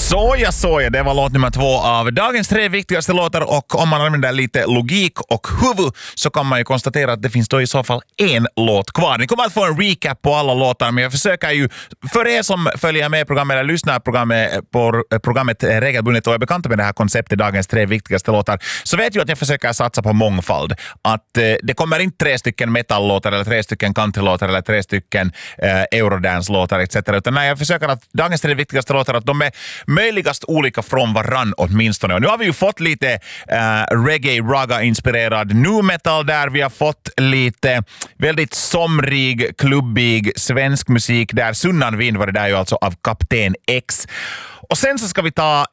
Soja, det var låt nummer 2 av dagens 3 viktigaste låtar, och om man använder lite logik och huvud så kan man ju konstatera att det finns då i så fall en låt kvar. Ni kommer att få en recap på alla låtar, men jag försöker ju, för er som följer med programmet eller lyssnar på programmet regelbundet och är bekanta med det här konceptet dagens 3 viktigaste låtar, så vet ju att jag försöker satsa på mångfald. Att det kommer inte 3 stycken metallåtar eller 3 stycken countrylåtar eller 3 stycken eurodance-låtar etc. Utan när jag försöker att dagens 3 viktigaste låtar att de är möjligast olika från varann åtminstone. Och nu har vi ju fått lite reggae, raga-inspirerad nu metal där. Vi har fått lite väldigt somrig, klubbig svensk musik där. Sunnan vind var det där ju alltså av Kapten X. Och sen så ska vi ta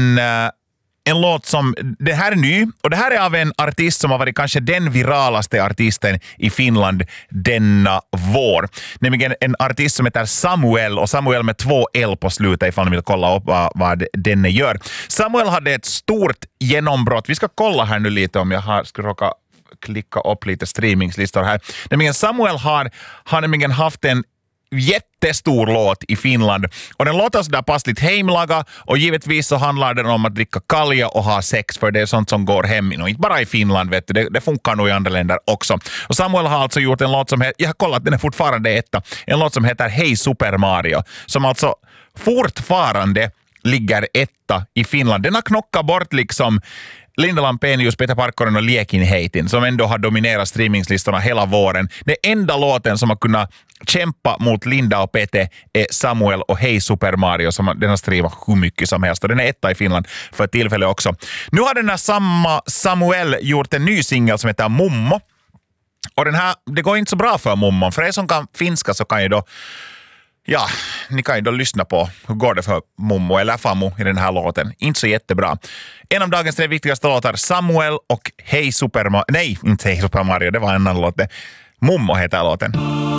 en låt som, det här är ny, och det här är av en artist som har varit kanske den viralaste artisten i Finland denna vår. Nämligen en artist som heter Samuel, och Samuel med 2 L på slutet ifall ni vill kolla upp vad denne gör. Samuel hade ett stort genombrott. Vi ska kolla här nu lite om jag ska råka klicka upp lite streamingslistor här. Nämligen Samuel har nämligen haft en jättestor låt i Finland, och den låter sådär passligt heimlaga, och givetvis så handlar den om att dricka kalja och ha sex, för det är sånt som går hem, och inte bara i Finland, vet du, det funkar nog i andra länder också. Och Samuel har alltså gjort en låt som heter, jag har kollat, den är fortfarande etta, en låt som heter Hej Super Mario, som alltså fortfarande ligger etta i Finland. Den har knockat bort liksom Linda Lampenius, Peter Parkkonen och Liekinheitin, som ändå har dominerat streamingslistorna hela våren. Den enda låten som har kunnat kämpa mot Linda och Pete är Samuel och Hej Super Mario, som den har skrivit hur mycket som helst, och den är etta i Finland för tillfället också. Nu har den här samma Samuel gjort en ny singel som heter Mummo, och den här, det går inte så bra för Mummo. För er som kan finska så kan ju då, ja, ni kan ju då lyssna på hur går det för Mummo eller Famu i den här låten. Inte så jättebra. En av dagens 3 viktigaste låtar, Samuel och Hej Super Mario. Nej, inte Hej Super Mario, det var en annan låt. Mummo heter låten.